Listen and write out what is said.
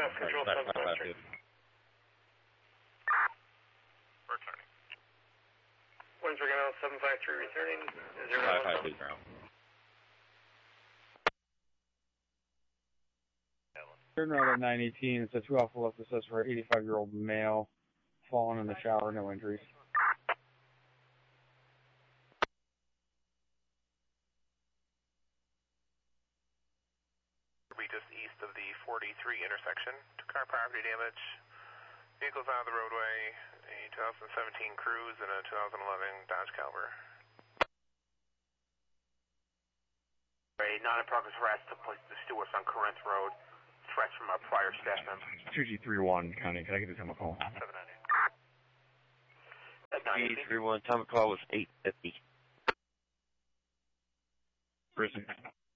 Control Southwestern. Returning. Windsor Canal 753 returning. 553 ground. Turn around at 918. It's a 2 Alpha left. It says for an 85-year-old male fallen in the shower, no injuries. Be just east of the 43 intersection. Two-car property damage. Vehicles out of the roadway. A 2017 Cruze and a 2011 Dodge Caliber. A non-progress arrest took place at the Stewarts on Corinth Road. Threats from a prior staff member. 2331 County. Can I get the time of call? 798. 331, time of call was 8:50. Prison.